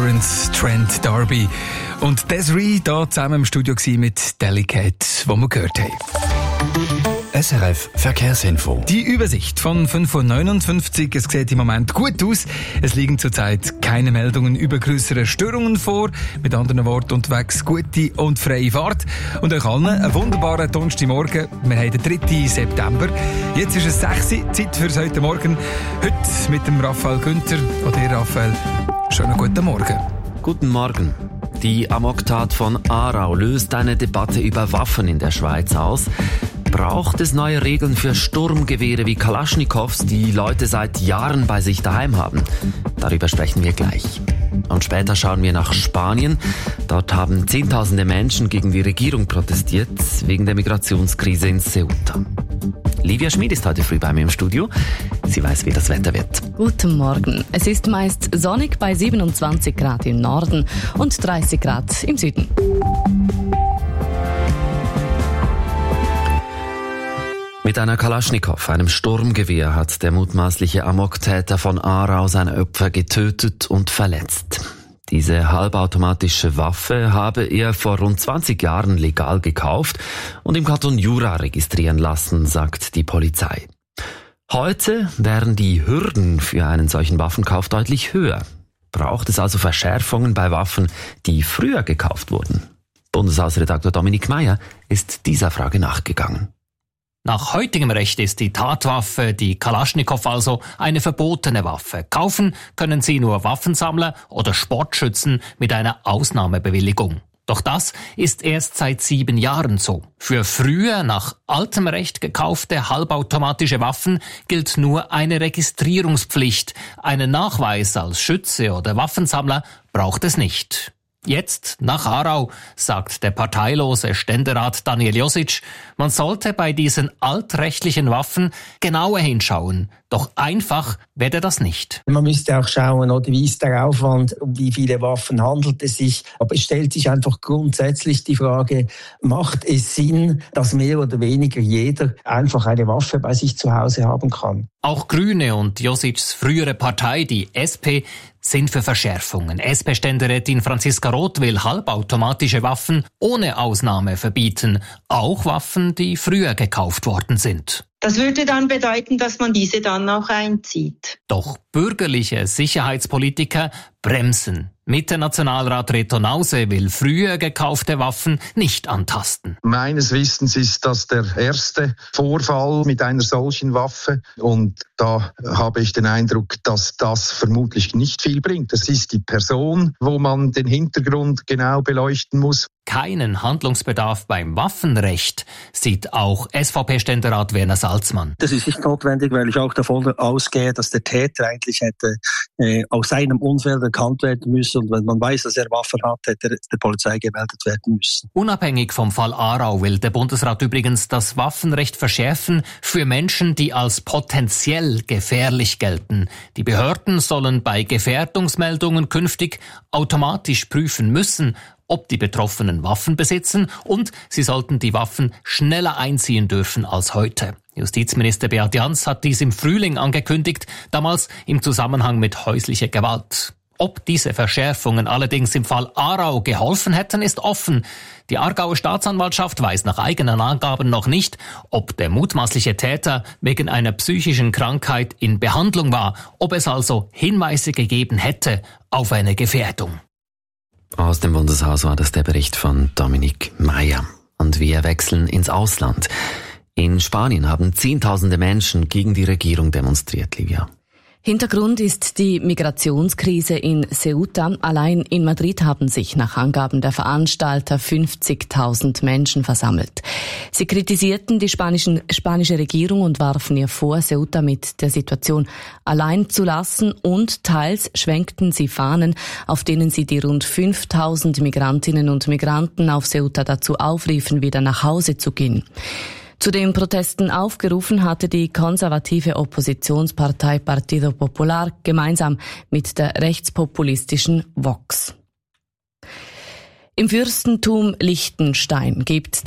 Terence Trent D'Arby und Desiree da zusammen im Studio mit Delicate, wo wir gehört haben. SRF Verkehrsinfo. Die Übersicht von 5.59 Uhr. Es sieht im Moment gut aus. Es liegen zurzeit keine Meldungen über größere Störungen vor. Mit anderen Worten unterwegs gute und freie Fahrt. Und euch allen einen wunderbaren Donnerstagmorgen. Wir haben den 3. September. Jetzt ist es 6 Uhr, Zeit für heute Morgen. Heute mit dem Raphael Günther. Und dir, Raphael, schönen guten Morgen. Guten Morgen. Die Amoktat von Aarau löst eine Debatte über Waffen in der Schweiz aus. Braucht es neue Regeln für Sturmgewehre wie Kalaschnikows, die Leute seit Jahren bei sich daheim haben? Darüber sprechen wir gleich. Und später schauen wir nach Spanien. Dort haben Zehntausende Menschen gegen die Regierung protestiert, wegen der Migrationskrise in Ceuta. Livia Schmid ist heute früh bei mir im Studio. Sie weiß, wie das Wetter wird. Guten Morgen. Es ist meist sonnig bei 27 Grad im Norden und 30 Grad im Süden. Mit einer Kalaschnikow, einem Sturmgewehr, hat der mutmaßliche Amoktäter von Aarau seine Opfer getötet und verletzt. Diese halbautomatische Waffe habe er vor rund 20 Jahren legal gekauft und im Kanton Jura registrieren lassen, sagt die Polizei. Heute wären die Hürden für einen solchen Waffenkauf deutlich höher. Braucht es also Verschärfungen bei Waffen, die früher gekauft wurden? Bundeshausredaktor Dominik Meier ist dieser Frage nachgegangen. Nach heutigem Recht ist die Tatwaffe, die Kalaschnikow also, eine verbotene Waffe. Kaufen können sie nur Waffensammler oder Sportschützen mit einer Ausnahmebewilligung. Doch das ist erst seit 7 Jahren so. Für früher nach altem Recht gekaufte halbautomatische Waffen gilt nur eine Registrierungspflicht. Einen Nachweis als Schütze oder Waffensammler braucht es nicht. Jetzt nach Aarau, sagt der parteilose Ständerat Daniel Josic, man sollte bei diesen altrechtlichen Waffen genauer hinschauen. Doch einfach werde das nicht. Man müsste auch schauen, oder wie ist der Aufwand, um wie viele Waffen handelt es sich. Aber es stellt sich einfach grundsätzlich die Frage, macht es Sinn, dass mehr oder weniger jeder einfach eine Waffe bei sich zu Hause haben kann? Auch Grüne und Josics frühere Partei, die SP, sind für Verschärfungen. SP-Ständerätin Franziska Roth will halbautomatische Waffen ohne Ausnahme verbieten. Auch Waffen, die früher gekauft worden sind. Das würde dann bedeuten, dass man diese dann auch einzieht. Doch bürgerliche Sicherheitspolitiker bremsen. Mitte-Nationalrat Reto Nause will früher gekaufte Waffen nicht antasten. Meines Wissens ist das der erste Vorfall mit einer solchen Waffe. Und da habe ich den Eindruck, dass das vermutlich nicht viel bringt. Das ist die Person, wo man den Hintergrund genau beleuchten muss. Keinen Handlungsbedarf beim Waffenrecht sieht auch SVP-Ständerat Werner Salzmann. Das ist nicht notwendig, weil ich auch davon ausgehe, dass der Täter eigentlich hätte aus seinem Umfeld erkannt werden müssen. Und wenn man weiß, dass er Waffen hat, hätte er der Polizei gemeldet werden müssen. Unabhängig vom Fall Aarau will der Bundesrat übrigens das Waffenrecht verschärfen für Menschen, die als potenziell gefährlich gelten. Die Behörden sollen bei Gefährdungsmeldungen künftig automatisch prüfen müssen, ob die Betroffenen Waffen besitzen, und sie sollten die Waffen schneller einziehen dürfen als heute. Justizminister Beat Jans hat dies im Frühling angekündigt, damals im Zusammenhang mit häuslicher Gewalt. Ob diese Verschärfungen allerdings im Fall Aarau geholfen hätten, ist offen. Die Aargauer Staatsanwaltschaft weiß nach eigenen Angaben noch nicht, ob der mutmaßliche Täter wegen einer psychischen Krankheit in Behandlung war, ob es also Hinweise gegeben hätte auf eine Gefährdung. Aus dem Bundeshaus war das der Bericht von Dominik Meier. Und wir wechseln ins Ausland. In Spanien haben Zehntausende Menschen gegen die Regierung demonstriert, Livia. Hintergrund ist die Migrationskrise in Ceuta. Allein in Madrid haben sich nach Angaben der Veranstalter 50.000 Menschen versammelt. Sie kritisierten die spanische Regierung und warfen ihr vor, Ceuta mit der Situation allein zu lassen, und teils schwenkten sie Fahnen, auf denen sie die rund 5.000 Migrantinnen und Migranten auf Ceuta dazu aufriefen, wieder nach Hause zu gehen. Zu den Protesten aufgerufen hatte die konservative Oppositionspartei Partido Popular gemeinsam mit der rechtspopulistischen Vox. Im Fürstentum Liechtenstein gibt